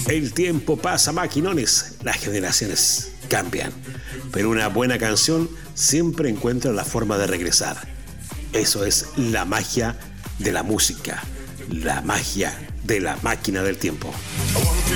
El tiempo pasa, maquinones, las generaciones cambian, pero una buena canción siempre encuentra la forma de regresar. Eso es la magia de la música, la magia de la máquina del tiempo.